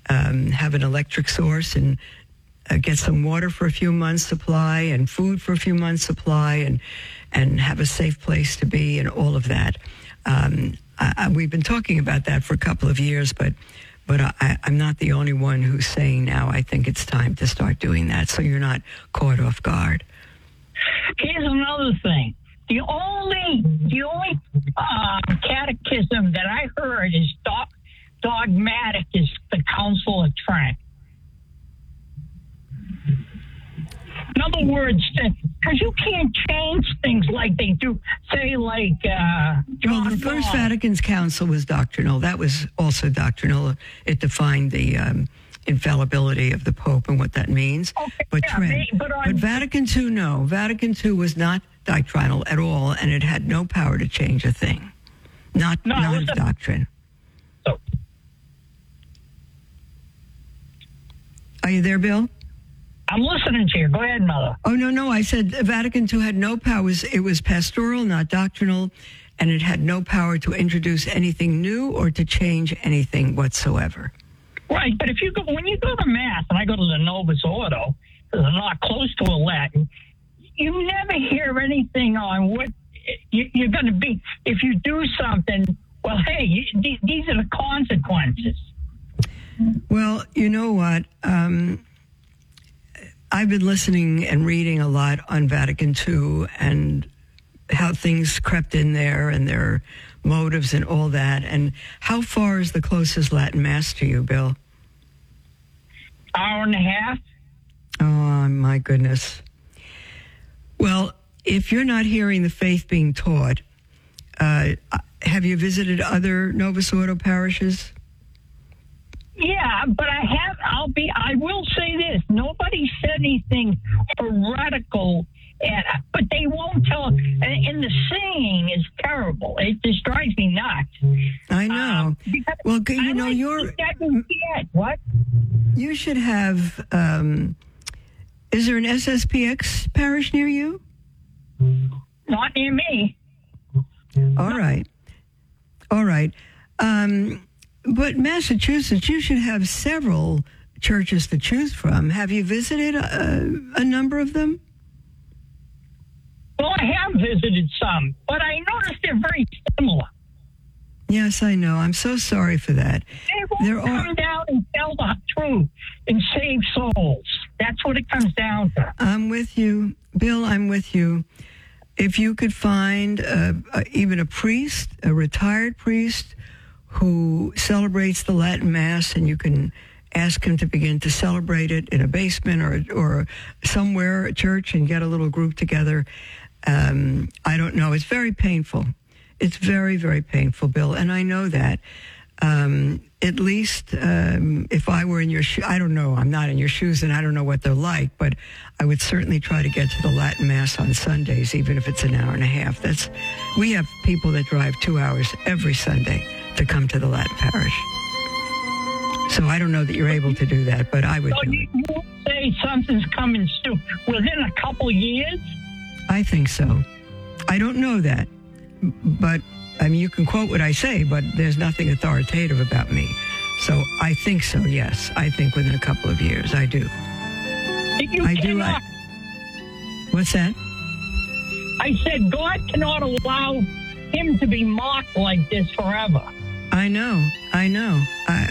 have an electric source and get some water for a few months supply and food for a few months supply and have a safe place to be and all of that. We've been talking about that for a couple of years, but I'm not the only one who's saying now I think it's time to start doing that so you're not caught off guard. Here's another thing. The only catechism that I heard is dogmatic is the Council of Trent. In other words, because you can't change things like they do, say, like John Well, the First Paul. Vatican Council was doctrinal. That was also doctrinal. It defined the infallibility of the Pope and what that means. Okay, but yeah, Trent, but Vatican II, no. Vatican II was not doctrinal at all, and it had no power to change a thing. Not doctrine. So, are you there, Bill? I'm listening to you. Go ahead, Mother. Oh, no. I said Vatican II had no power. It was pastoral, not doctrinal, and it had no power to introduce anything new or to change anything whatsoever. Right, but when you go to Mass, and I go to the Novus Ordo, because I'm not close to a Latin, you never hear anything on what you're going to be. If you do something, well, hey, these are the consequences. Well, you know what? I've been listening and reading a lot on Vatican II and how things crept in there and their motives and all that. And how far is the closest Latin Mass to you, Bill? Hour and a half. Oh, my goodness. Well, if you're not hearing the faith being taught, have you visited other Novus Ordo parishes? Yeah, but I will say this. Nobody said anything heretical, but they won't tell. And the singing is terrible. It just drives me nuts. I know. Well, you know, What? You should have, is there an SSPX parish near you? Not near me. All right. But Massachusetts, you should have several churches to choose from. Have you visited a number of them? Well, I have visited some, but I noticed they're very similar. Yes, I know. I'm so sorry for that. They won't come down and tell the truth and save souls. That's what it comes down to. I'm with you. Bill, I'm with you. If you could find even a priest, a retired priest, who celebrates the Latin Mass, and you can ask him to begin to celebrate it in a basement or somewhere, a church, and get a little group together. I don't know. It's very painful. It's very, very painful, Bill, and I know that. At least if I were in your shoes, I don't know, I'm not in your shoes and I don't know what they're like, but I would certainly try to get to the Latin Mass on Sundays, even if it's an hour and a half. We have people that drive 2 hours every Sunday to come to the Latin parish. So I don't know that you're able to do that, but I would do it. You say something's coming soon. Within a couple years? I think so. I don't know that, but I mean, you can quote what I say, but there's nothing authoritative about me. So I think so, yes. I think within a couple of years, I do. What's that? I said God cannot allow him to be mocked like this forever. I know. I know.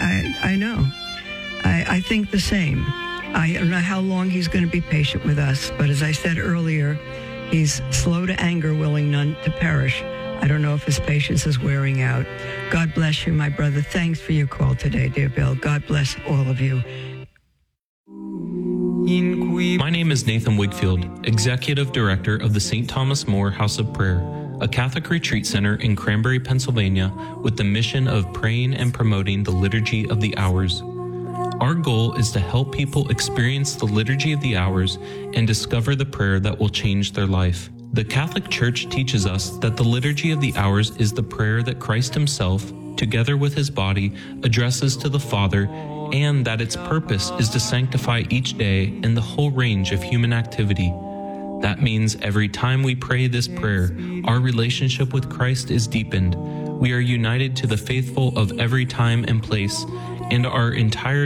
I think the same. I don't know how long he's going to be patient with us, but as I said earlier, he's slow to anger, willing none to perish. I don't know if his patience is wearing out. God bless you, my brother. Thanks for your call today, dear Bill. God bless all of you. My name is Nathan Wigfield, Executive Director of the St. Thomas More House of Prayer, a Catholic retreat center in Cranberry, Pennsylvania, with the mission of praying and promoting the Liturgy of the Hours. Our goal is to help people experience the Liturgy of the Hours and discover the prayer that will change their life. The Catholic Church teaches us that the Liturgy of the Hours is the prayer that Christ himself, together with his body, addresses to the Father, and that its purpose is to sanctify each day in the whole range of human activity. That means every time we pray this prayer, our relationship with Christ is deepened. We are united to the faithful of every time and place, and our entire